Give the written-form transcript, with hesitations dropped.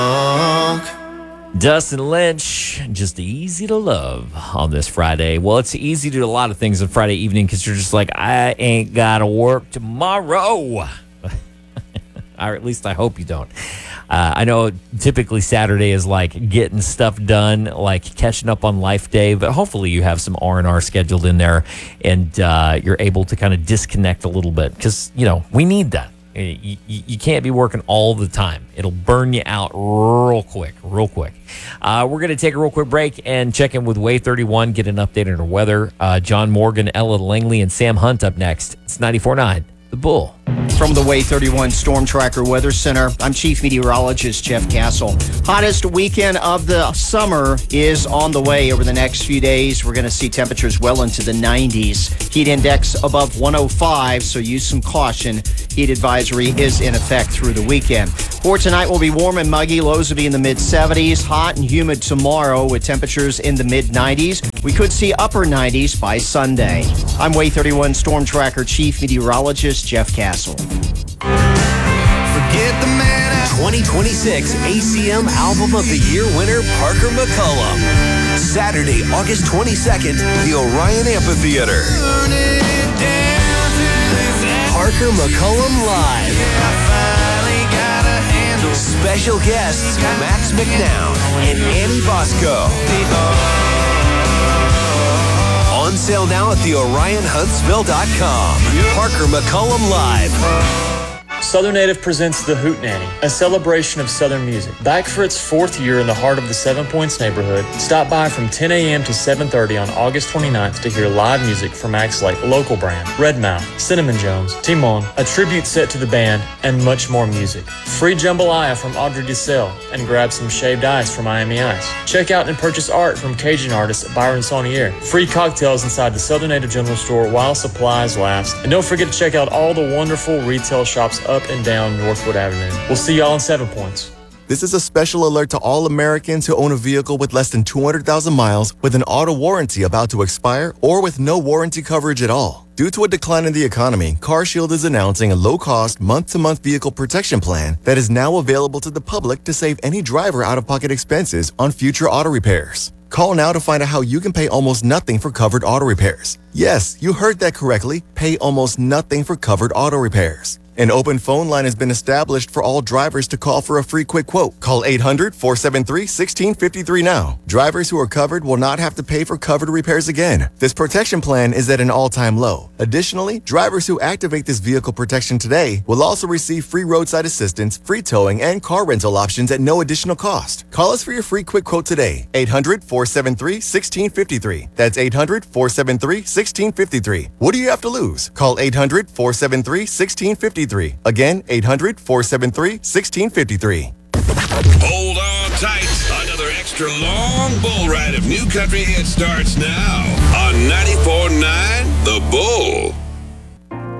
Dustin Lynch, just easy to love on this Friday. Well, it's easy to do a lot of things on Friday evening because you're just like, I ain't got to work tomorrow. Or at least I hope you don't. I know typically Saturday is like getting stuff done, like catching up on Life Day, but hopefully you have some R&R scheduled in there and you're able to kind of disconnect a little bit because, you know, we need that. You can't be working all the time. It'll burn you out real quick. We're going to take a real quick break and check in with Wave 31, get an update on our weather. John Morgan, Ella Langley, and Sam Hunt up next. It's 94.9 The Bull. From the Wave 31 Storm Tracker Weather Center, I'm Chief Meteorologist Jeff Castle. Hottest weekend of the summer is on the way. Over the next few days, we're going to see temperatures well into the 90s. Heat index above 105, so use some caution. Heat advisory is in effect through the weekend. For tonight, will be warm and muggy. Lows will be in the mid-70s. Hot and humid tomorrow with temperatures in the mid-90s. We could see upper 90s by Sunday. I'm Wave 31 Storm Tracker Chief Meteorologist Jeff Castle. Forget the man. 2026 ACM Album of the Year winner Parker McCollum. Saturday, August 22nd, the Orion Amphitheater. Parker McCollum Live. Special guests Max McNown and Annie Bosco. On sale now at theorionhuntsville.com. Parker McCollum Live. Southern Native presents The Hootenanny, a celebration of Southern music. Back for its fourth year in the heart of the Seven Points neighborhood, stop by from 10 a.m. to 7:30 on August 29th to hear live music from acts like Local Brand, Redmouth, Cinnamon Jones, Timon, a tribute set to the band, and much more music. Free jambalaya from Audrey DeSalle, and grab some shaved ice from Miami Ice. Check out and purchase art from Cajun artist Byron Saunier. Free cocktails inside the Southern Native General Store while supplies last. And don't forget to check out all the wonderful retail shops up and down Northwood Avenue. We'll see y'all in 7 Points. This is a special alert to all Americans who own a vehicle with less than 200,000 miles with an auto warranty about to expire or with no warranty coverage at all. Due to a decline in the economy, CarShield is announcing a low-cost, month-to-month vehicle protection plan that is now available to the public to save any driver out-of-pocket expenses on future auto repairs. Call now to find out how you can pay almost nothing for covered auto repairs. Yes, you heard that correctly. Pay almost nothing for covered auto repairs. An open phone line has been established for all drivers to call for a free quick quote. Call 800-473-1653 now. Drivers who are covered will not have to pay for covered repairs again. This protection plan is at an all-time low. Additionally, drivers who activate this vehicle protection today will also receive free roadside assistance, free towing, and car rental options at no additional cost. Call us for your free quick quote today. 800-473-1653. That's 800-473-1653. What do you have to lose? Call 800-473-1653. Again, 800-473-1653. Hold on tight. Another extra long bull ride of new country hits starts now on 94.9 The Bull.